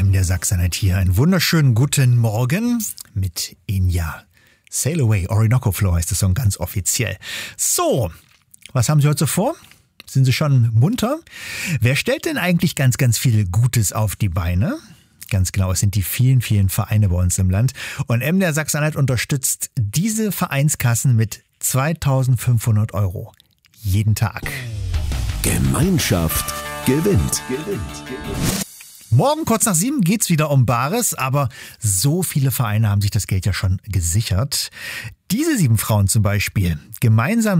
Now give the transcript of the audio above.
MDR Sachsen-Anhalt hier. Einen wunderschönen guten Morgen mit Enya. Sail Away, Orinoco Flow heißt der Song ganz offiziell. So, was haben Sie heute so vor? Sind Sie schon munter? Wer stellt denn eigentlich ganz, ganz viel Gutes auf die Beine? Ganz genau, es sind die vielen, vielen Vereine bei uns im Land. Und MDR Sachsen-Anhalt unterstützt diese Vereinskassen mit 2.500 € jeden Tag. Gemeinschaft gewinnt. Morgen kurz nach 7 geht's wieder um Bares, aber so viele Vereine haben sich das Geld ja schon gesichert. Diese 7 Frauen zum Beispiel, gemeinsam